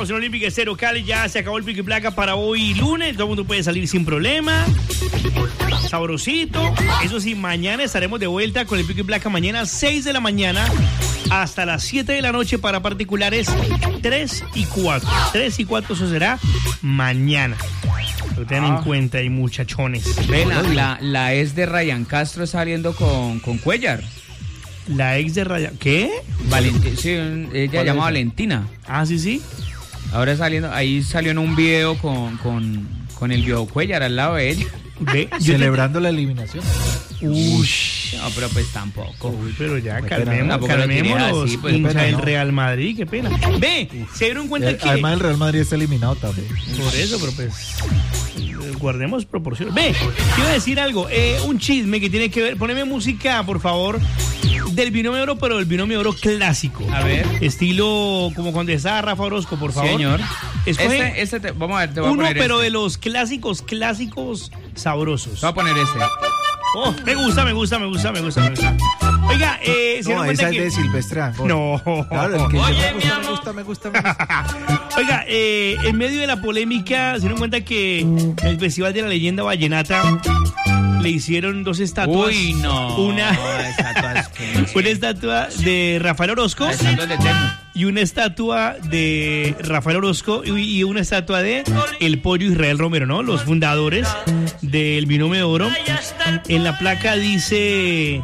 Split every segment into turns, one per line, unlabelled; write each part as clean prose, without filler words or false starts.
Estamos en Olímpica Estéreo Cali, ya se acabó el pico y placa para hoy lunes, todo el mundo puede salir sin problema, sabrosito. Eso sí, mañana estaremos de vuelta con el pico y placa, mañana 6 de la mañana hasta las 7 de la noche para particulares 3 y 4. 3 y 4 eso será mañana. Lo tengan en cuenta ahí, muchachones.
Ve, la ex de Ryan Castro está saliendo con Cuellar.
La ex de Ryan, ¿qué?
Sí, ella llama Valentina.
Ah, sí.
Ahora ahí salió en un video con el viejo Cuellar al lado de ella.
Ve,
celebrando la eliminación.
No, pero pues tampoco.
Uy, pero ya
calmémonos,
así, pues, hincha del
no.
Real Madrid, qué pena. Ve, se dieron cuenta que...
Además el Real Madrid está eliminado también.
Por eso, pero pues... guardemos proporciones. Ve, quiero decir algo, un chisme que tiene que ver, poneme música, por favor, del binomio oro, pero del binomio oro clásico.
A ver.
Estilo como cuando estaba Rafa Orozco, por favor.
Señor.
Escoge
vamos a ver, te voy a
uno,
poner
pero de los clásicos sabrosos.
Te voy a poner este.
Oh, me gusta. Oiga, se dieron cuenta
esa
que...
es de Silvestre.
No.
Claro, el que me gusta.
Oiga, en medio de la polémica, se dieron cuenta que en el Festival de la Leyenda Vallenata le hicieron 2 estatuas.
Uy, no.
Una estatua de Rafael Orozco y una estatua de Rafael Orozco y una estatua de El Pollo Israel Romero, ¿no? Los fundadores del binomio de oro. En la placa dice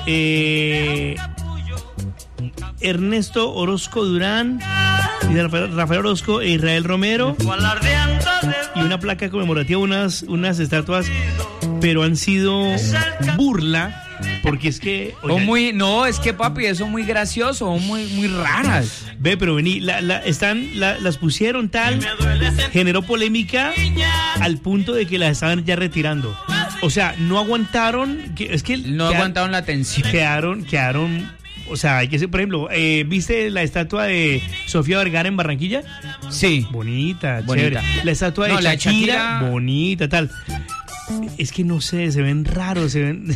Ernesto Orozco Durán, Rafael Orozco e Israel Romero, y una placa conmemorativa, unas estatuas, pero han sido burla, porque es que...
es que papi, son muy graciosos, son muy raras.
Ve, pero vení, las pusieron tal, generó polémica al punto de que las estaban ya retirando. O sea, no aguantaron,
aguantaron la tensión.
Quedaron, o sea, hay que ser, por ejemplo, ¿viste la estatua de Sofía Vergara en Barranquilla?
Sí.
Bonita. Chévere. La estatua de Shakira, bonita, tal. Es que no sé, se ven raros, se ven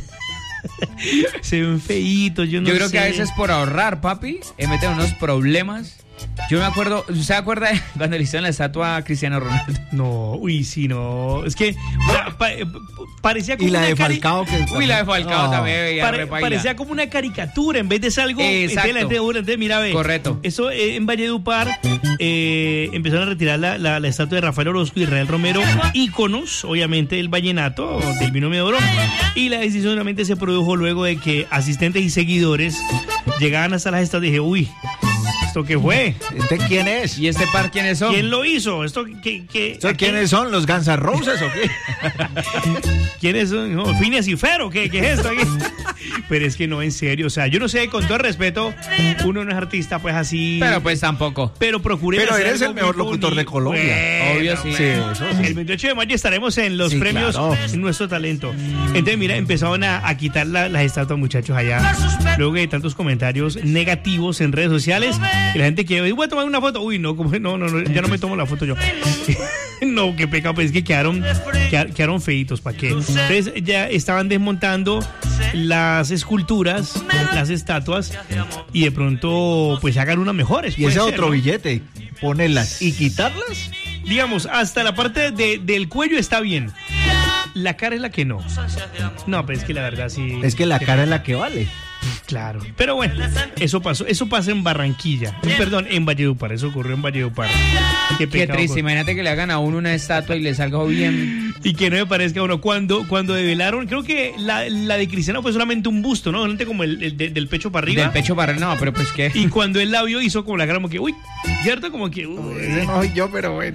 feitos, yo
creo que a veces por ahorrar, papi, meten unos problemas. Yo me acuerdo, ¿usted se acuerda cuando le hicieron la estatua a Cristiano Ronaldo?
No, no. Es que parecía como
y la de Falcao.
La de Falcao también.
Parecía como una caricatura en vez de ser algo.
Exacto.
Entonces, mira, ve.
Correcto.
Eso en Valledupar empezaron a retirar la estatua de Rafael Orozco y Israel Romero, íconos, obviamente, del vallenato, del binomio de oro. Y la decisión solamente se produjo luego de que asistentes y seguidores llegaban hasta las estatuas y dije, uy, ¿esto qué fue?
¿Este quién es?
¿Y este par quiénes son?
¿Quién lo hizo? ¿Esto
quiénes son? ¿Los Guns N' Roses o qué?
¿Quiénes son? No, Phineas y Ferb, ¿qué es esto aquí? Pero es que no, en serio, o sea, yo no sé, con todo el respeto, uno no es artista pues así.
Pero pues tampoco.
Pero procuré.
Pero eres el mejor locutor de Colombia.
Bueno,
obvio, sí.
Eso sí.
El 28 de mayo estaremos en los premios en Nuestro Talento. Entonces, mira, empezaron a quitar las estatuas, muchachos, allá. Luego de tantos comentarios negativos en redes sociales, y la gente quiere, voy a tomar una foto. Uy, no, ya no me tomo la foto yo. No, qué pecado, pues es que quedaron feitos, ¿para qué? Entonces ya estaban desmontando las esculturas, las estatuas, y de pronto pues hagan unas mejores.
Y ese
ser,
otro
¿no?
billete, ponerlas y quitarlas.
Digamos, hasta la parte del cuello está bien. La cara es la que no. No, pues es que la verdad sí.
Es que la cara es la que vale.
Claro. Pero bueno, eso pasó. Eso pasa en Barranquilla. Perdón, en Valledupar. Eso ocurrió en Valledupar.
Qué triste. Imagínate que le hagan a uno una estatua y le salga bien.
Y que no me parezca a uno. Cuando develaron, creo que la de Cristiano fue solamente un busto, ¿no? Solamente como el del pecho para arriba.
Del pecho para arriba, no, pero pues qué.
Y cuando él la vio, hizo como la cara, como que, uy, ¿cierto? Como que, uy.
Ese no soy yo, pero bueno.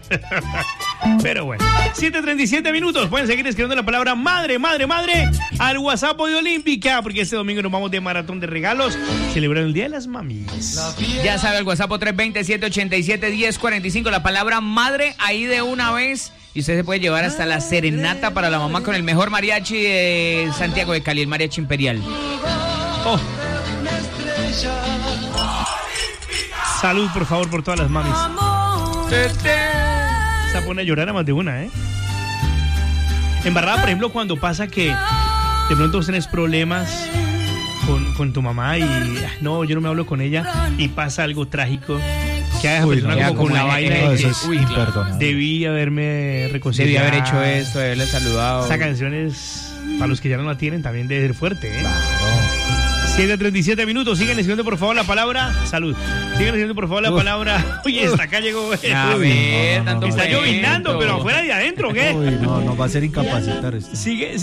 Pero bueno, 7:37 minutos. Pueden seguir escribiendo la palabra madre al WhatsApp de Olímpica, porque este domingo nos vamos de maratón de regalos, celebrando el Día de las Mamis.
Ya sabe, el WhatsApp 320-787-1045, la palabra madre ahí de una vez, y usted se puede llevar hasta la serenata para la mamá con el mejor mariachi de Santiago de Cali, el Mariachi Imperial.
Oh. Salud, por favor, por todas las mamis. Se pone a llorar a más de una, ¿eh? Embarrada, por ejemplo, cuando pasa que de pronto tienes problemas con tu mamá y no, yo no me hablo con ella, y pasa algo trágico Que esa persona como con la vaina de que
eso es imperdonable.
debí haberme reconciliado.
Debí haber hecho esto, haberle saludado.
Esa canción es, para los que ya no la tienen, también debe ser fuerte, ¿eh? 7:37 minutos. Sigan escribiendo, por favor, la palabra salud. Sigan escribiendo, por favor, la palabra. Oye, hasta acá llegó.
A ver, tanto
Está
cuento.
llovinando, pero afuera y adentro, ¿qué?
Uy, no, va a ser incapacitar esto.
Sigue.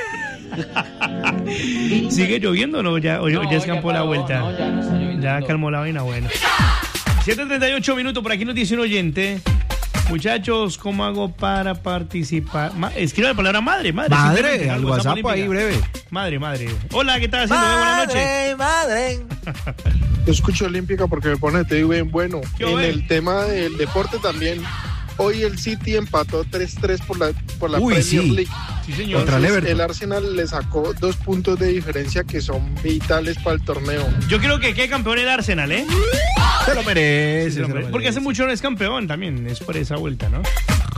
¿Sigue lloviendo o no? Ya escampó la vuelta.
No, ya no está lloviendo.
Ya calmó la vaina, bueno. 7:38 minutos, por aquí nos dice un oyente. Muchachos, ¿cómo hago para participar? Escriba la palabra madre.
Madre, al WhatsApp ahí breve.
Madre. Hola, ¿qué estás haciendo? Buenas noches.
Madre.
Yo escucho Olímpica porque me pone te digo bien bueno.
¿Qué
En
ve?
el tema del deporte también. Hoy el City empató 3-3 por la
Uy,
Premier
sí.
League.
Sí, señor.
Contra el Everton.
El Arsenal le sacó 2 puntos de diferencia que son vitales para el torneo.
Yo creo que quede campeón el Arsenal, ¿eh?
Se lo merece. se lo
Porque
merece.
hace mucho no es campeón también. Es por esa vuelta, ¿no?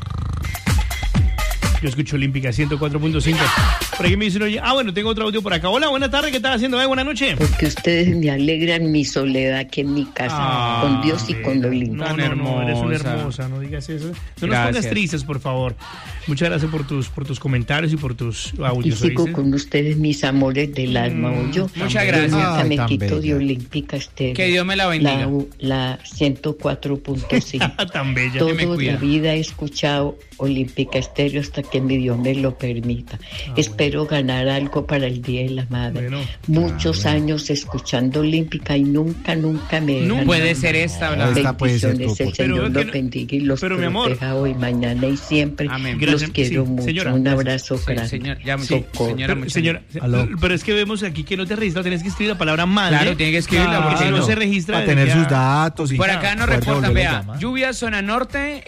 Yo escucho Olímpica 104.5. Por aquí me dicen, oye, bueno, tengo otro audio por acá. Hola, buena tarde, ¿qué estás haciendo? Buenas noches.
Porque ustedes me alegran mi soledad aquí en mi casa, con Dios y con Olímpica.
No, eres una
hermosa.
hermosa, no digas eso. No nos
Gracias.
pongas tristes, por favor. Muchas gracias por tus comentarios y por tus
Y
audios.
sigo
¿oíste?
con ustedes mis amores del alma, yo.
Muchas gracias.
Yo nunca
Ay,
me
tan
quito
bella.
de Olímpica Estéreo.
Que Dios me la bendiga.
La 104.5.
Tan bella.
Que me
Toda
cuida.
la vida he escuchado Olímpica Estéreo hasta que mi Dios me lo permita. Espero ganar algo para el Día de la Madre.
Bueno.
Muchos años escuchando Olímpica y nunca me
No
dejan
puede
de
ser esta, ¿verdad?
Esta puede ser
bendiciones,
tu
el
Pero
Señor
es que
los
no-
bendiga y los
pero, mi amor.
proteja hoy, mañana y siempre.
Amén.
Gracias.
Los quiero
Sí,
mucho.
señora,
Un
gracias.
abrazo
Sí,
grande.
señor, ya, sí,
Socorro.
señora,
Pero,
muchas
señora,
Aló.
pero es que vemos aquí que no te registra, tienes que escribir la palabra madre.
Claro, tiene que escribirla,
Porque
porque
si no
no.
se registra.
Para tener
ya-
sus datos. Y
Por acá nos
poder
reportan,
devolver la
vea,
llamada.
lluvia zona norte,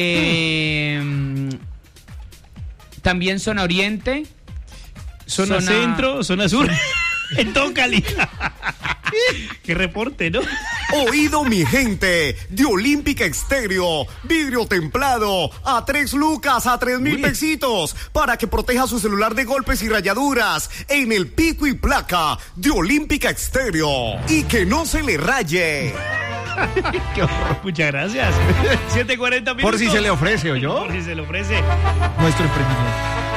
también zona oriente,
Zona centro, zona sur. En todo Cali. Qué reporte, ¿no?
Oído mi gente, de Olímpica Estéreo, vidrio templado, a 3 lucas, a 3,000 pesitos, para que proteja su celular de golpes y rayaduras, en el pico y placa de Olímpica Estéreo, y que no se le raye.
Qué horror. Muchas gracias. 7:40 minutos.
Por si se le ofrece, ¿o yo?
Por si se le ofrece.
Nuestro emprendimiento.